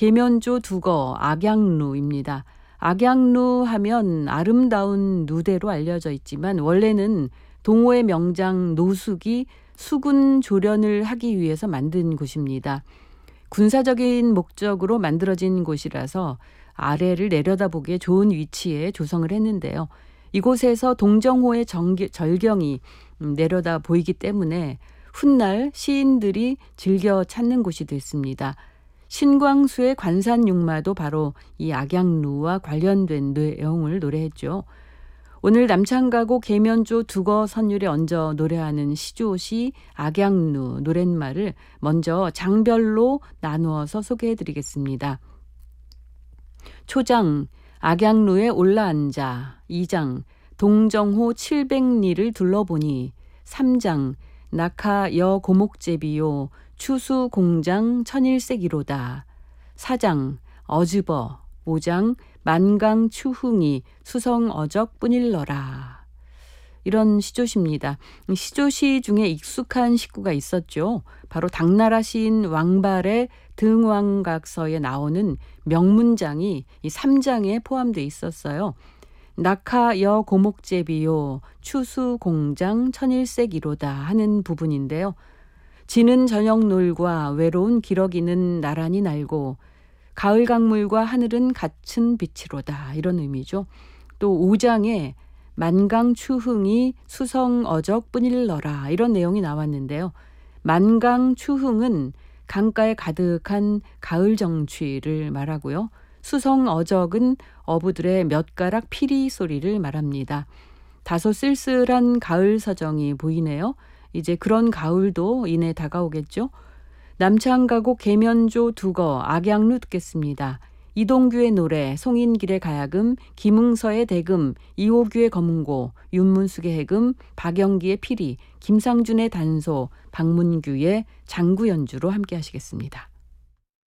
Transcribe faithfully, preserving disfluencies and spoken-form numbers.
계면조 두거 악양루입니다. 악양루 하면 아름다운 누대로 알려져 있지만 원래는 동호의 명장 노숙이 수군 조련을 하기 위해서 만든 곳입니다. 군사적인 목적으로 만들어진 곳이라서 아래를 내려다보기에 좋은 위치에 조성을 했는데요. 이곳에서 동정호의 정기, 절경이 내려다 보이기 때문에 훗날 시인들이 즐겨 찾는 곳이 됐습니다. 신광수의 관산육마도 바로 이 악양루와 관련된 내용을 노래했죠. 오늘 남창가고 계면조 두거 선율에 얹어 노래하는 시조시 악양루 노랫말을 먼저 장별로 나누어서 소개해드리겠습니다. 초장 악양루에 올라앉아, 이장 동정호 칠백리를 둘러보니, 삼장 낙하 여 고목제비요 추수공장 천일색이로다, 사장 어즈버, 오장 만강 추흥이 수성어적 뿐일러라. 이런 시조시입니다. 시조시 중에 익숙한 식구가 있었죠. 바로 당나라 시인 왕발의 등왕각서에 나오는 명문장이 이 삼장에 포함되어 있었어요. 낙하 여 고목제비요 추수공장 천일색이로다 하는 부분인데요. 지는 저녁 놀과 외로운 기러기는 나란히 날고 가을 강물과 하늘은 같은 빛이로다, 이런 의미죠. 또 오장에 만강 추흥이 수성어적 뿐일러라, 이런 내용이 나왔는데요. 만강 추흥은 강가에 가득한 가을 정취를 말하고요. 수성어적은 어부들의 몇 가락 피리 소리를 말합니다. 다소 쓸쓸한 가을 서정이 보이네요. 이제 그런 가을도 이내 다가오겠죠. 남창가곡 계면조 두거 악양루 듣겠습니다. 이동규의 노래, 송인길의 가야금, 김응서의 대금, 이호규의 검은고, 윤문숙의 해금, 박영기의 피리, 김상준의 단소, 박문규의 장구 연주로 함께 하시겠습니다.